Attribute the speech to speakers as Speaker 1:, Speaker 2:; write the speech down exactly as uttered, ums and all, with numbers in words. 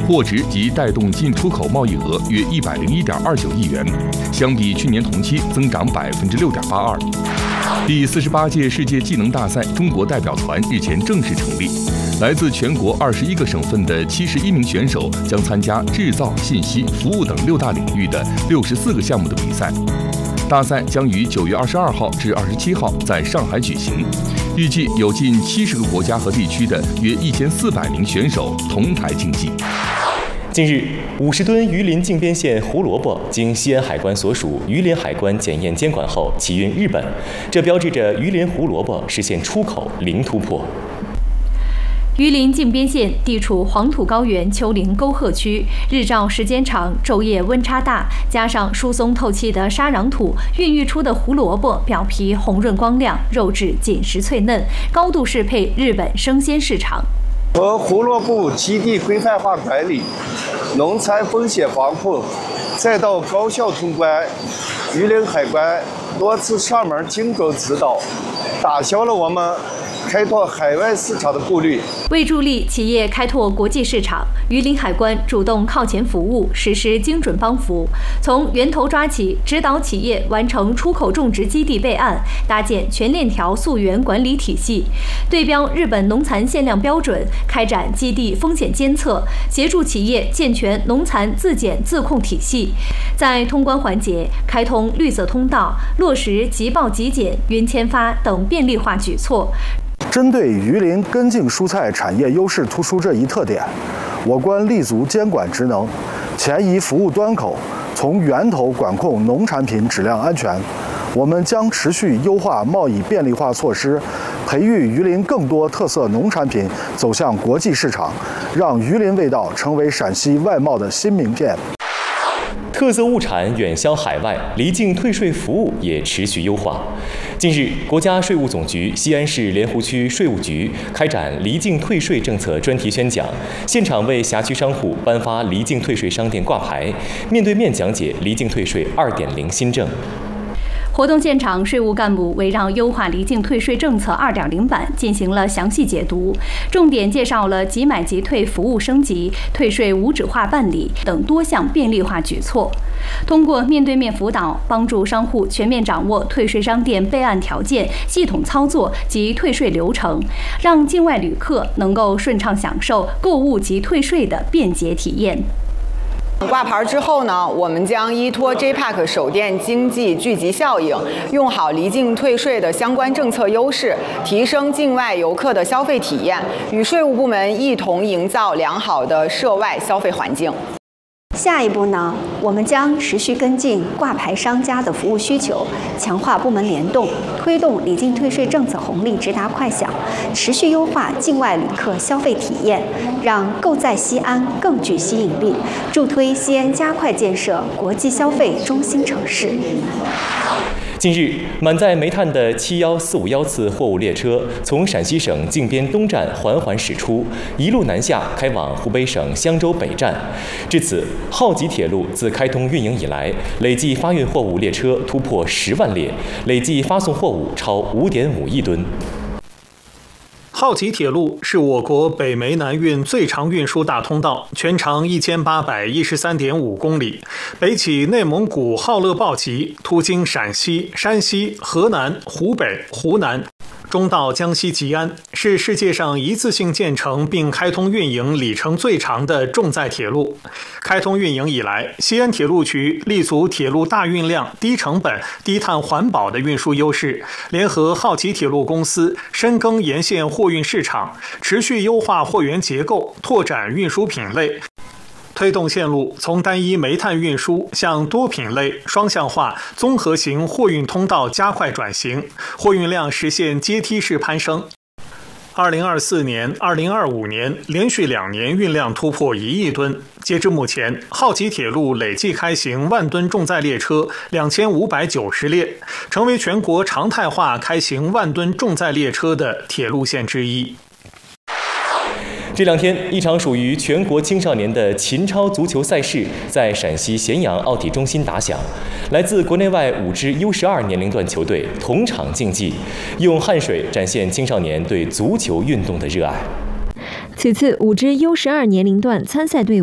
Speaker 1: 货值及带动进出口贸易额约一百零一点二九亿元，相比去年同期增长百分之六点八二。第四十八届世界技能大赛中国代表团日前正式成立，来自全国二十一个省份的七十一名选手将参加制造、信息、服务等六大领域的六十四个项目的比赛。大赛将于九月二十二号至二十七号在上海举行，预计有近七十个国家和地区的约一千四百名选手同台竞技。
Speaker 2: 近日，五十吨榆林靖边县胡萝卜经西安海关所属榆林海关检验监管后起运日本，这标志着榆林胡萝卜实现出口零突破。
Speaker 3: 榆林靖边县地处黄土高原丘陵沟壑区，日照时间长，昼夜温差大，加上疏松透气的沙壤土，孕育出的胡萝卜表皮红润光亮，肉质紧实脆嫩，高度适配日本生鲜市场。
Speaker 4: 和胡萝卜基地规范化管理、农残风险防控，再到高效通关，榆林海关多次上门经沟指导，打消了我们开拓海外市场的顾虑。
Speaker 3: 为助力企业开拓国际市场，榆林海关主动靠前服务，实施精准帮扶，从源头抓起，指导企业完成出口种植基地备案，搭建全链条溯源管理体系，对标日本农残限量标准，开展基地风险监测，协助企业健全农残自检自控体系。在通关环节，开通绿色通道，落实即报即检、云签发等便利化举措。
Speaker 5: 针对榆林根茎蔬菜产业优势突出这一特点，我关立足监管职能，前移服务端口，从源头管控农产品质量安全。我们将持续优化贸易便利化措施，培育榆林更多特色农产品走向国际市场，让榆林味道成为陕西外贸的新名片。
Speaker 2: 特色物产远销海外，离境退税服务也持续优化。近日，国家税务总局西安市莲湖区税务局开展离境退税政策专题宣讲，现场为辖区商户颁发离境退税商店挂牌，面对面讲解离境退税 二点零 新政。
Speaker 3: 活动现场，税务干部围绕优化离境退税政策 二点零 版进行了详细解读，重点介绍了即买即退服务升级、退税无纸化办理等多项便利化举措。通过面对面辅导，帮助商户全面掌握退税商店备案条件、系统操作及退税流程，让境外旅客能够顺畅享受购物及退税的便捷体验。
Speaker 6: 挂牌之后呢，我们将依托 J P E C 首店经济聚集效应，用好离境退税的相关政策优势，提升境外游客的消费体验，与税务部门一同营造良好的涉外消费环境。
Speaker 7: 下一步呢，我们将持续跟进挂牌商家的服务需求，强化部门联动，推动离境退税政策红利直达快享，持续优化境外旅客消费体验，让购在西安更具吸引力，助推西安加快建设国际消费中心城市。
Speaker 2: 近日，满载煤炭的七一四五一次货物列车从陕西省靖边东站缓缓驶出，一路南下开往湖北省襄州北站。至此，浩吉铁路自开通运营以来，累计发运货物列车突破十万列，累计发送货物超 五点五亿吨。
Speaker 8: 浩吉铁路是我国北煤南运最长运输大通道，全长一千八百一十三点五公里，北起内蒙古浩勒抱吉，途经陕西、山西、河南、湖北、湖南，中到江西吉安，是世界上一次性建成并开通运营里程最长的重载铁路。开通运营以来，西安铁路局立足铁路大运量、低成本、低碳环保的运输优势，联合浩吉铁路公司深耕沿线货运市场，持续优化货源结构，拓展运输品类，推动线路从单一煤炭运输向多品类、双向化、综合型货运通道加快转型，货运量实现阶梯式攀升。二零二四年、二零二五年连续两年运量突破一亿吨。截至目前，浩吉铁路累计开行万吨重载列车两千五百九十列，成为全国常态化开行万吨重载列车的铁路线之一。
Speaker 2: 这两天，一场属于全国青少年的秦超足球赛事在陕西咸阳奥体中心打响，来自国内外五支 U 十二年龄段球队同场竞技，用汗水展现青少年对足球运动的热爱。
Speaker 9: 此次五支 U 十二年龄段参赛队伍